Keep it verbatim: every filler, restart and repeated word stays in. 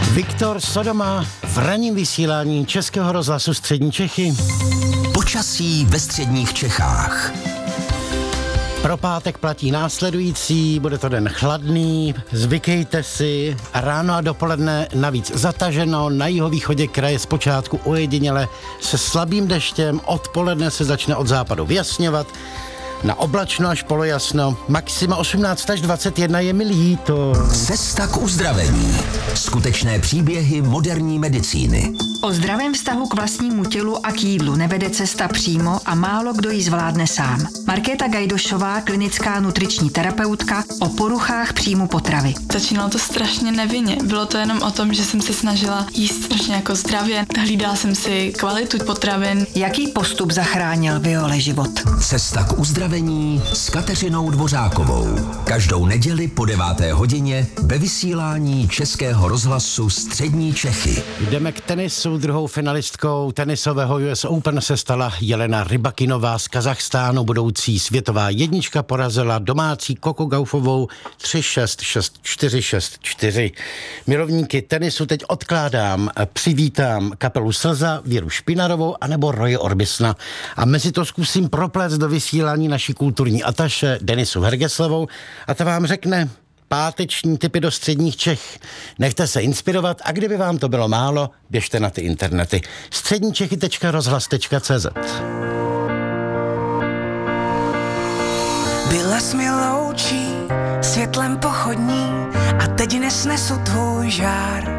Viktor Sodoma v ranním vysílání Českého rozhlasu Střední Čechy. Počasí ve středních Čechách. Pro pátek platí následující, bude to den chladný, zvykejte si, ráno a dopoledne navíc zataženo, na jihovýchodě kraje zpočátku ojediněle se slabým deštěm, odpoledne se začne od západu vyjasňovat, na oblačno až polojasno, maxima osmnáct až dvacet jedna je mi líto. Cesta k uzdravení. Skutečné příběhy moderní medicíny. O zdravém vztahu k vlastnímu tělu a k jídlu nevede cesta přímo a málo kdo ji zvládne sám. Markéta Gajdošová, klinická nutriční terapeutka, o poruchách příjmu potravy. Začínalo to strašně nevinně. Bylo to jenom o tom, že jsem se snažila jíst strašně jako zdravě. Hlídala jsem si kvalitu potravin. Jaký postup zachránil Viole život? Cesta k uzdravení s Kateřinou Dvořákovou. Každou neděli po deváté hodině ve vysílání Českého rozhlasu Střední Čechy. Jdeme k tenisu. Druhou finalistkou tenisového U S Open se stala Jelena Rybakinová z Kazachstánu. Budoucí světová jednička porazila domácí Coco Gaufovou tři šest, šest čtyři, šest čtyři. Milovníky tenisu teď odkládám. Přivítám kapelu Slza, Věru Špinarovou anebo Roje Orbisna. A mezi to zkusím propléct do vysílání naší kulturní ataše Denisu Hergeslovou a ta vám řekne páteční tipy do středních Čech. Nechte se inspirovat a kdyby vám to bylo málo, běžte na ty internety středníčechy tečka rozhlas tečka cé zet. Byla jsi mi loučí, světlem pochodní a teď nesnesu tvůj žár.